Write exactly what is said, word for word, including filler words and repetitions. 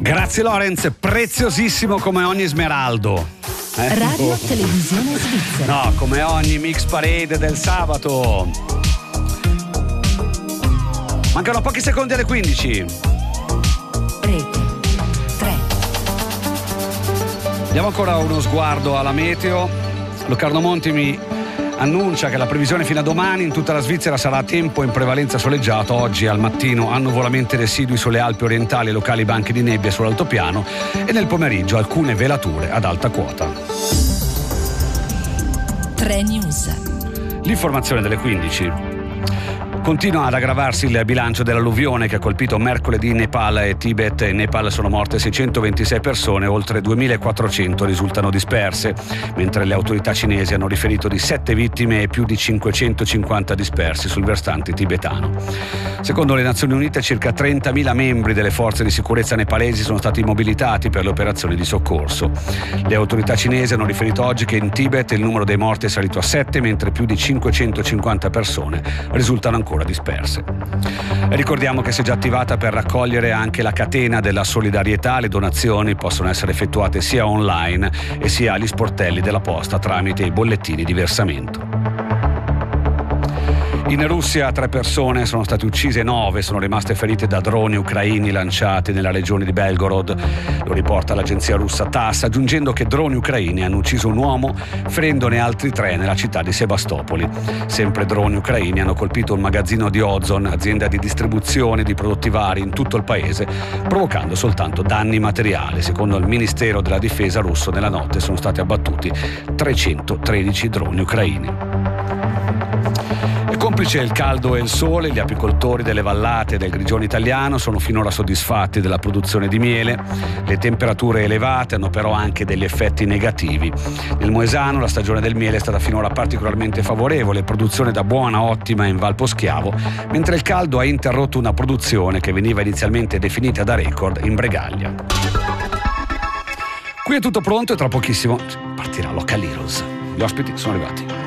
Grazie Lorenz, preziosissimo come ogni smeraldo. Eh? Radio oh. Televisione Svizzera. No, come ogni mix parade del sabato. Mancano pochi secondi alle quindici. Rete tre. Diamo ancora uno sguardo alla meteo. Locarno Monti mi annuncia che la previsione fino a domani in tutta la Svizzera sarà a tempo in prevalenza soleggiato. Oggi al mattino annuvolamenti residui sulle Alpi orientali e locali banchi di nebbia sull'altopiano e nel pomeriggio alcune velature ad alta quota. tre News. L'informazione delle quindici. Continua ad aggravarsi il bilancio dell'alluvione che ha colpito mercoledì Nepal e Tibet. In Nepal sono morte seicentoventisei persone, oltre duemilaquattrocento risultano disperse, mentre le autorità cinesi hanno riferito di sette vittime e più di cinquecentocinquanta dispersi sul versante tibetano. Secondo le Nazioni Unite, circa trentamila membri delle forze di sicurezza nepalesi sono stati mobilitati per le operazioni di soccorso. Le autorità cinesi hanno riferito oggi che in Tibet il numero dei morti è salito a sette, mentre più di cinquecentocinquanta persone risultano ancora disperse. E ricordiamo che si è già attivata per raccogliere anche la catena della solidarietà. Le donazioni possono essere effettuate sia online e sia agli sportelli della posta tramite i bollettini di versamento. In Russia tre persone sono state uccise e nove sono rimaste ferite da droni ucraini lanciati nella regione di Belgorod. Lo riporta l'agenzia russa TASS, aggiungendo che droni ucraini hanno ucciso un uomo, ferendone altri tre nella città di Sebastopoli. Sempre droni ucraini hanno colpito un magazzino di Ozon, azienda di distribuzione di prodotti vari in tutto il paese, provocando soltanto danni materiali. Secondo il Ministero della Difesa russo, nella notte sono stati abbattuti trecentotredici droni ucraini. Complice il caldo e il sole, gli apicoltori delle vallate del Grigione italiano sono finora soddisfatti della produzione di miele. Le temperature elevate hanno però anche degli effetti negativi. Nel Moesano la stagione del miele è stata finora particolarmente favorevole, produzione da buona a ottima in Val Poschiavo, mentre il caldo ha interrotto una produzione che veniva inizialmente definita da record in Bregaglia. Qui è tutto pronto e tra pochissimo partirà Local Heroes. Gli ospiti sono arrivati.